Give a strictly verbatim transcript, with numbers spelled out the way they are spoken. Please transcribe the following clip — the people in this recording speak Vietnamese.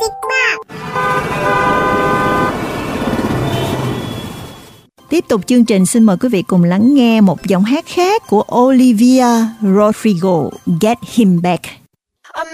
Tiếp tục chương trình, xin mời quý vị cùng lắng nghe một giọng hát khác của Olivia Rodrigo, Get Him Back.